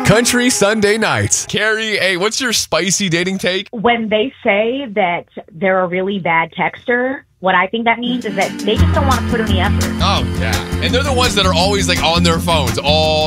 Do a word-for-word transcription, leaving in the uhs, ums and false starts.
Country Sunday nights. Carrie, hey, what's your spicy dating take? When they say that they're a really bad texter, what I think that means is that they just don't want to put in the effort. Oh, yeah. And they're the ones that are always like on their phones all